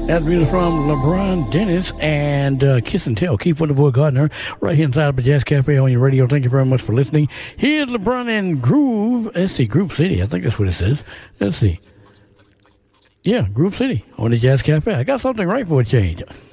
That's music from LeBron Dennis and Kiss and Tell. Keep with the boy Gardner right here inside of the Jazz Cafe on your radio. Thank you very much for listening. Here's LeBron and Groove. Let's see, Groove City. I think that's what it says. Let's see. Yeah, Groove City on the Jazz Cafe. I got something right for a change.